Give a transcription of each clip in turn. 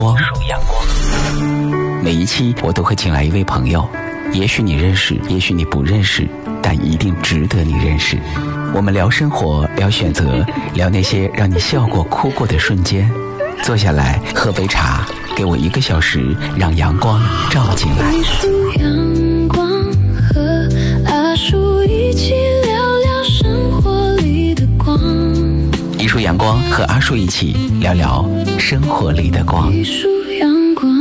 每一期我都会请来一位朋友，也许你认识，也许你不认识，但一定值得你认识。我们聊生活，聊选择，聊那些让你笑过哭过的瞬间。坐下来喝杯茶，给我1个小时，让阳光照进来。 一束阳光和阿树一起聊聊生活里的光， 一束阳光和阿树一起聊聊生活里的光。 一束阳光。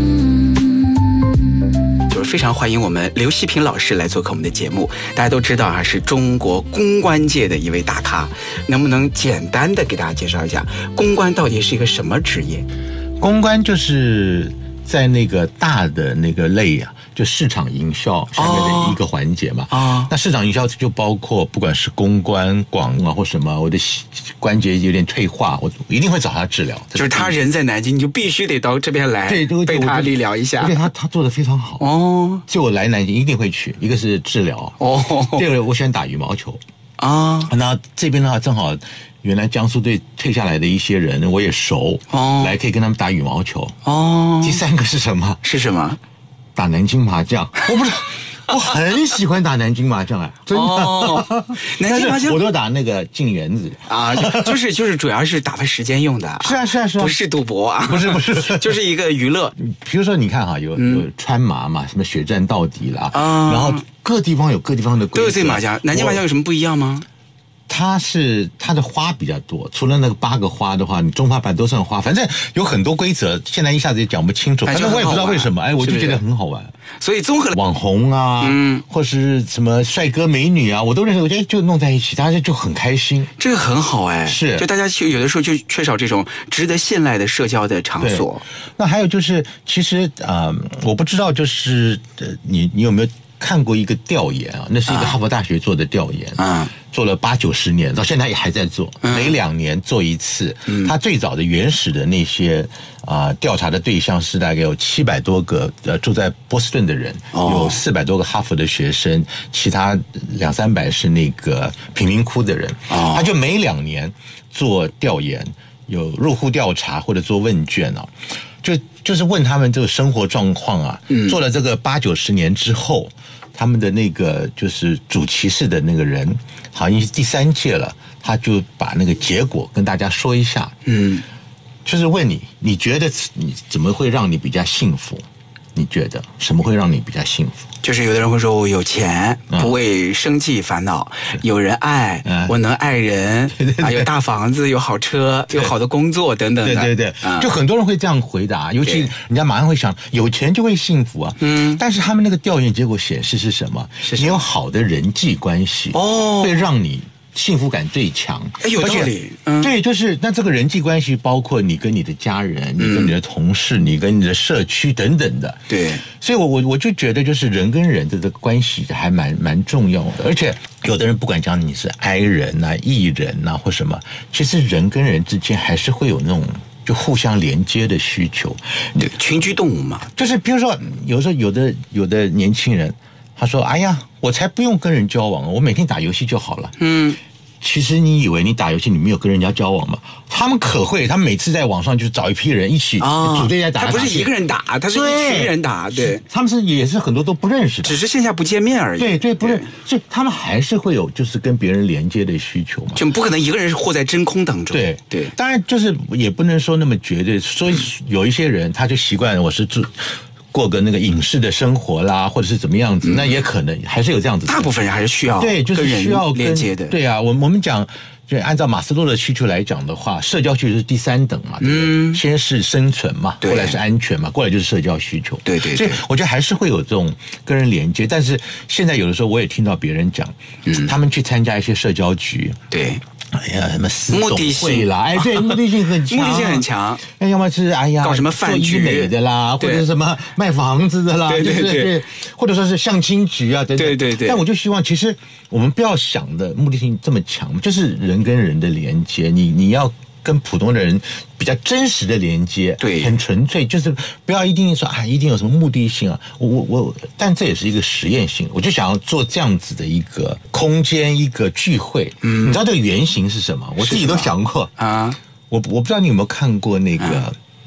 就是非常欢迎我们刘希平老师来做客我们的节目。大家都知道啊，是中国公关界的一位大咖，能不能简单的给大家介绍一下，公关到底是一个什么职业？ 公关就是在那个大的那个类啊，就市场营销下面的一个环节嘛。那市场营销就包括不管是公关、广啊或什么，我的关节有点退化，我一定会找他治疗。 就是他人在南京，你就必须得到这边来，对，被他理疗一下。 而且他做得非常好哦， 就我来南京一定会去，一个是治疗哦，第二个我喜欢打羽毛球啊。那这边的话正好。原来江苏队退下来的一些人我也熟来可以跟他们打羽毛球第三个是什么？ 是什么？ 打南京麻将。我不知道，我很喜欢打南京麻将真的。 南京麻将我都打那个进园子啊，就是主要是打发时间用的。 是啊， 不是赌博啊， 不是， 就是一个娱乐。 比如说你看哈，有川麻嘛，什么血战到底啦，然后各地方有各地方的规则。 都有这麻将，南京麻将有什么不一样吗？ 它的花比较多，除了那个8个花的话，你中华牌都算花，反正有很多规则，现在一下子也讲不清楚，反正我也不知道为什么，我就觉得很好玩。 所以综合网红啊，或是什么帅哥美女啊，我都认识，我觉得就弄在一起，大家就很开心。 这个很好是， 就大家有的时候就缺少这种值得信赖的社交的场所。 那还有就是，其实我不知道，就是你有没有看过一个调研啊？那是一个哈佛大学做的调研做了80-90年，到现在也还在做，每2年做一次。他最早的原始的那些调查的对象是大概有700多个住在波士顿的人，有400多个哈佛的学生，其他200-300是那个贫民窟的人。他就每2年做调研，有入户调查或者做问卷啊，就是问他们这个生活状况啊。做了这个80-90年之后，他们的那个就是主骑士的那个人，好像是第3届了，他就把那个结果跟大家说一下。就是问你觉得你怎么会让你比较幸福？你觉得什么会让你比较幸福？ 就是有的人会说我有钱，不为生计烦恼，有人爱，我能爱人，有大房子，有好车，有好的工作等等的。 对，就很多人会这样回答，尤其人家马上会想有钱就会幸福啊。但是他们那个调研结果显示是什么？你有好的人际关系会让你幸福感最强。 有道理。 对，就是那这个人际关系包括你跟你的家人，你跟你的同事，你跟你的社区等等的。 对， 所以我就觉得就是人跟人的这个关系还蛮重要的。而且有的人不管讲你是 I 人啊、E 人啊或什么，其实人跟人之间还是会有那种就互相连接的需求。 对，群居动物嘛。 就是比如说有时候有的年轻人他说哎呀我才不用跟人交往，我每天打游戏就好了。其实你以为你打游戏你没有跟人家交往吗？他们可会，他们每次在网上就找一批人一起组队在打。 他不是一个人打，他是一群人打。对， 他们也是很多都不认识的， 只是线下不见面而已。 对，不是，所以他们还是会有就是跟别人连接的需求嘛， 就不可能一个人是活在真空当中。对， 当然就是也不能说那么绝对，所以有一些人他就习惯我是过个那个隐士的生活啦，或者是怎么样子，那也可能还是有这样子的。 大部分人还是需要对，就是需要连接的。 对啊，我们讲，就按照马斯洛的需求来讲的话，社交需求是第3等嘛，先是生存嘛，后来是安全嘛，过来就是社交需求。 对， 所以我觉得还是会有这种跟人连接。但是现在有的时候我也听到别人讲，他们去参加一些社交局， 对。 哎呀，什么私董会啦，对，目的性很强，要么是搞什么饭局做医美的啦，或者是什么卖房子的啦，对，或者说是相亲局啊等等。对。但我就希望，其实我们不要想的目的性这么强，就是人跟人的连接，你要跟普通的人比较真实的连接， 对， 很纯粹，就是不要一定说一定有什么目的性啊。但这也是一个实验性，我就想要做这样子的一个空间，一个聚会。你知道这个原型是什么？我自己都想过啊。我不知道你有没有看过那个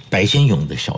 白先勇的小